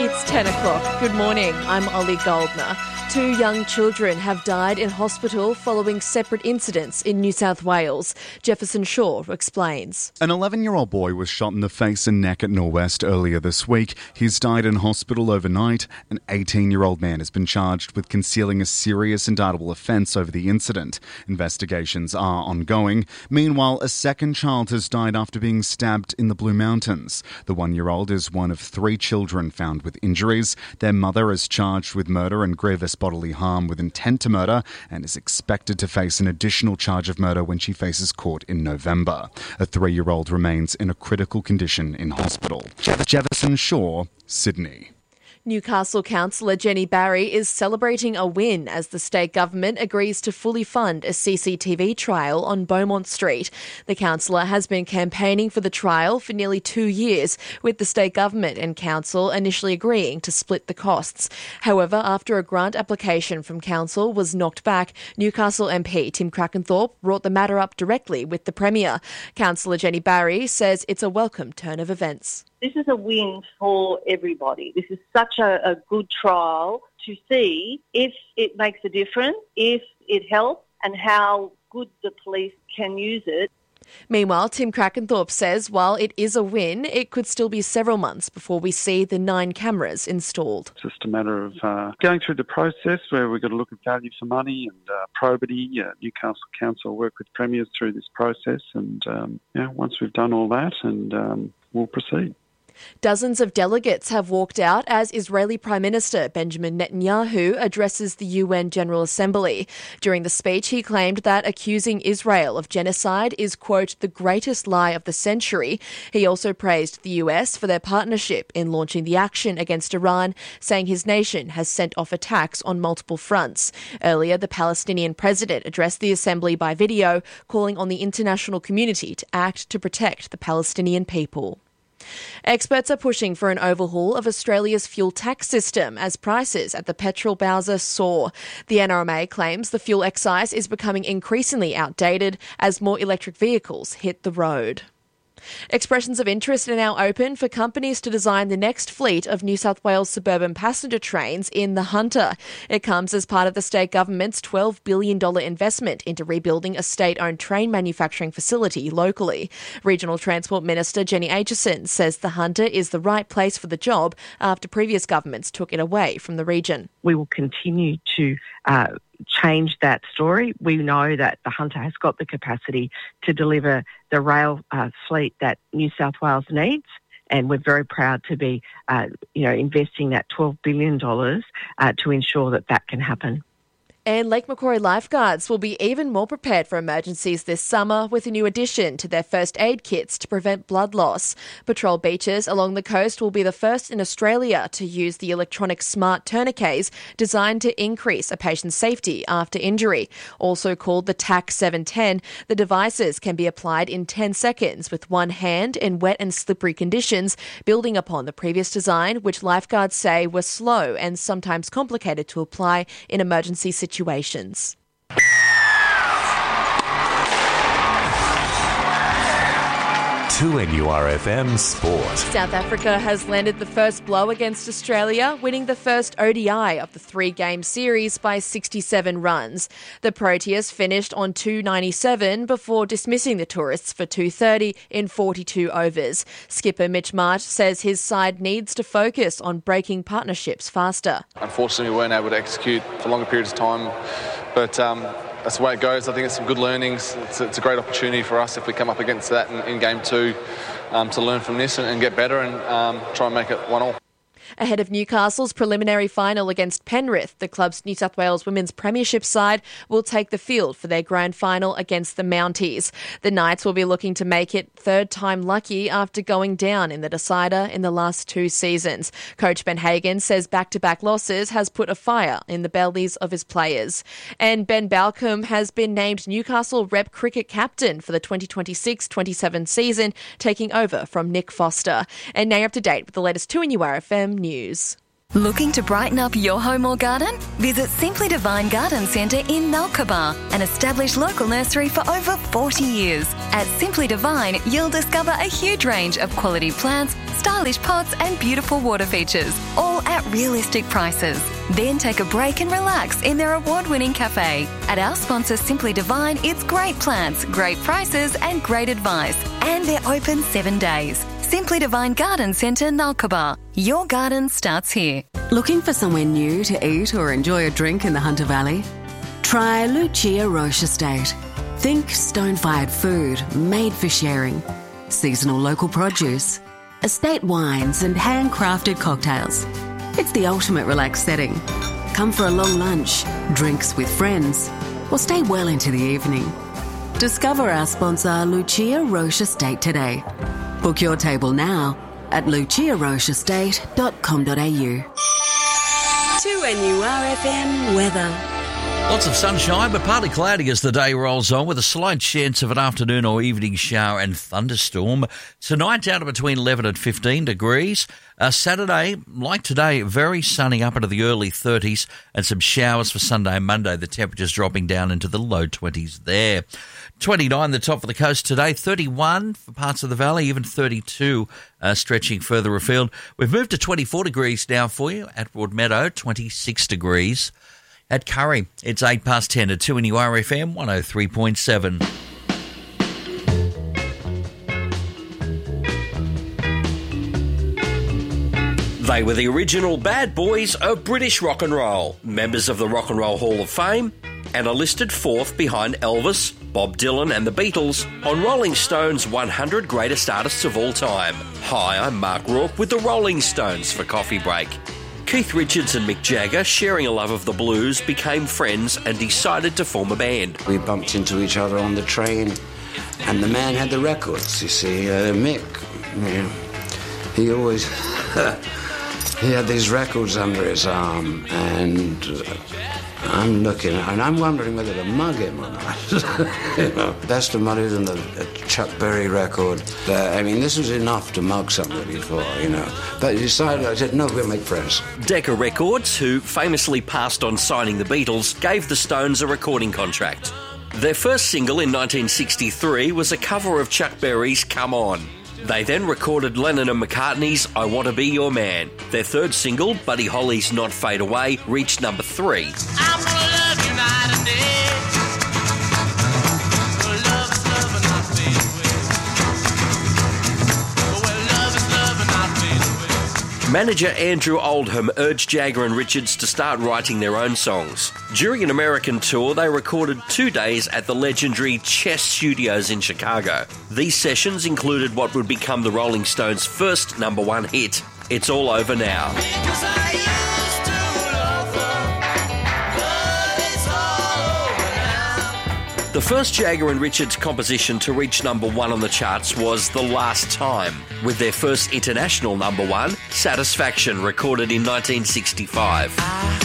It's 10 o'clock. Good morning. I'm Ollie Goldner. 2 young children have died in hospital following separate incidents in New South Wales. Jefferson Shaw explains. An 11-year-old boy was shot in the face and neck at Norwest earlier this week. He's died in hospital overnight. An 18-year-old man has been charged with concealing a serious indictable offence over the incident. Investigations are ongoing. Meanwhile, a second child has died after being stabbed in the Blue Mountains. The 1-year-old is one of 3 children found with injuries. Their mother is charged with murder and grievous bodily harm with intent to murder and is expected to face an additional charge of murder when she faces court in November. A 3-year-old remains in a critical condition in hospital. Jefferson Shaw, Sydney. Newcastle councillor Jenny Barry is celebrating a win as the state government agrees to fully fund a CCTV trial on Beaumont Street. The councillor has been campaigning for the trial for nearly 2 years, with the state government and council initially agreeing to split the costs. However, after a grant application from council was knocked back, Newcastle MP Tim Crackenthorpe brought the matter up directly with the Premier. Councillor Jenny Barry says it's a welcome turn of events. This is a win for everybody. This is such a good trial to see if it makes a difference, if it helps, and how good the police can use it. Meanwhile, Tim Crackenthorpe says while it is a win, it could still be several months before we see the 9 cameras installed. It's just a matter of going through the process where we've got to look at value for money and probity. Newcastle Council work with premiers through this process, and once we've done all that, and we'll proceed. Dozens of delegates have walked out as Israeli Prime Minister Benjamin Netanyahu addresses the UN General Assembly. During the speech, he claimed that accusing Israel of genocide is, quote, the greatest lie of the century. He also praised the US for their partnership in launching the action against Iran, saying his nation has sent off attacks on multiple fronts. Earlier, the Palestinian president addressed the assembly by video, calling on the international community to act to protect the Palestinian people. Experts are pushing for an overhaul of Australia's fuel tax system as prices at the petrol bowser soar. The NRMA claims the fuel excise is becoming increasingly outdated as more electric vehicles hit the road. Expressions of interest are now open for companies to design the next fleet of New South Wales suburban passenger trains in the Hunter. It comes as part of the state government's $12 billion investment into rebuilding a state-owned train manufacturing facility locally. Regional Transport Minister Jenny Aitchison says the Hunter is the right place for the job after previous governments took it away from the region. We will continue to change that story. We know that the Hunter has got the capacity to deliver the rail fleet that New South Wales needs, and we're very proud to be, investing that $12 billion to ensure that that can happen. And Lake Macquarie lifeguards will be even more prepared for emergencies this summer with a new addition to their first aid kits to prevent blood loss. Patrol beaches along the coast will be the first in Australia to use the electronic smart tourniquets designed to increase a patient's safety after injury. Also called the TAC 710, the devices can be applied in 10 seconds with one hand in wet and slippery conditions, building upon the previous design, which lifeguards say were slow and sometimes complicated to apply in emergency situations. 2NURFM Sport. South Africa has landed the first blow against Australia, winning the first ODI of the 3-game series by 67 runs. The Proteas finished on 297 before dismissing the tourists for 230 in 42 overs. Skipper Mitch Marsh says his side needs to focus on breaking partnerships faster. Unfortunately, we weren't able to execute for longer periods of time, but that's the way it goes. I think it's some good learnings. It's a great opportunity for us if we come up against that in Game 2 to learn from this and get better and try and make it 1-1. Ahead of Newcastle's preliminary final against Penrith, the club's New South Wales Women's Premiership side will take the field for their grand final against the Mounties. The Knights will be looking to make it third time lucky after going down in the decider in the last 2 seasons. Coach Ben Hagan says back-to-back losses has put a fire in the bellies of his players. And Ben Balcombe has been named Newcastle Rep Cricket Captain for the 2026-27 season, taking over from Nick Foster. And now up to date with the latest 2NURFM news. Looking to brighten up your home or garden? Visit Simply Divine Garden Centre in Nalcobar, an established local nursery for over 40 years. At Simply Divine, you'll discover a huge range of quality plants, stylish pots and beautiful water features, all at realistic prices. Then take a break and relax in their award-winning cafe. At our sponsor Simply Divine, it's great plants, great prices and great advice. And they're open 7 days. Simply Divine Garden Centre, Nalcobar. Your garden starts here. Looking for somewhere new to eat or enjoy a drink in the Hunter Valley? Try Lucia Roche Estate. Think stone-fired food made for sharing. Seasonal local produce. Estate wines and handcrafted cocktails. It's the ultimate relaxed setting. Come for a long lunch, drinks with friends, or stay well into the evening. Discover our sponsor Lucia Roche Estate today. Book your table now at luciarocheestate.com.au. 2NURFM weather. Lots of sunshine, but partly cloudy as the day rolls on, with a slight chance of an afternoon or evening shower and thunderstorm. Tonight, down to between 11 and 15 degrees. Saturday, like today, very sunny up into the early 30s, and some showers for Sunday and Monday. The temperatures dropping down into the low 20s there. 29 the top of the coast today, 31 for parts of the valley, even 32 stretching further afield. We've moved to 24 degrees now for you at Broadmeadow, 26 degrees. At Curry, it's 8 past 10 at 2NURFM 103.7. They were the original bad boys of British rock and roll, members of the Rock and Roll Hall of Fame, and are listed fourth behind Elvis, Bob Dylan and the Beatles on Rolling Stone's 100 Greatest Artists of All Time. Hi, I'm Mark Rourke with the Rolling Stones for Coffee Break. Keith Richards and Mick Jagger, sharing a love of the blues, became friends and decided to form a band. We bumped into each other on the train, and the man had the records, you see. Mick, he always... he had these records under his arm, and I'm looking, and I'm wondering whether to mug him or not. Best of Money than the Chuck Berry record. This was enough to mug somebody for, But I said, no, we'll make friends. Decca Records, who famously passed on signing the Beatles, gave the Stones a recording contract. Their first single in 1963 was a cover of Chuck Berry's Come On. They then recorded Lennon and McCartney's I Want to Be Your Man. Their third single, Buddy Holly's Not Fade Away, reached number 3. I'm gonna love you night and day. Well, love is love and not fade away. Well, love is love and not fade away. Manager Andrew Oldham urged Jagger and Richards to start writing their own songs. During an American tour, they recorded 2 days at the legendary Chess Studios in Chicago. These sessions included what would become the Rolling Stones' first #1 hit, It's All Over Now. The first Jagger and Richards composition to reach #1 on the charts was The Last Time, with their first international #1, Satisfaction, recorded in 1965.